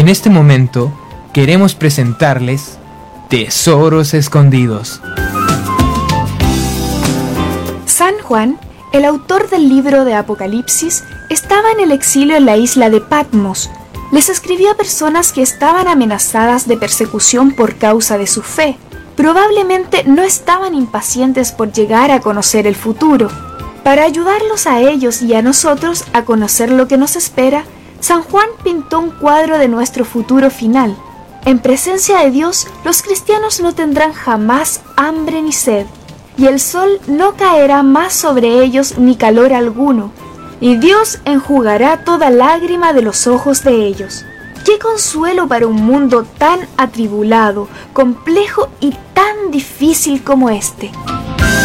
En este momento queremos presentarles Tesoros Escondidos. San Juan, el autor del libro de Apocalipsis, estaba en el exilio en la isla de Patmos. Les escribió a personas que estaban amenazadas de persecución por causa de su fe. Probablemente no estaban impacientes por llegar a conocer el futuro. Para ayudarlos a ellos y a nosotros a conocer lo que nos espera, San Juan pintó un cuadro de nuestro futuro final. En presencia de Dios, los cristianos no tendrán jamás hambre ni sed, y el sol no caerá más sobre ellos ni calor alguno, y Dios enjugará toda lágrima de los ojos de ellos. ¡Qué consuelo para un mundo tan atribulado, complejo y tan difícil como este!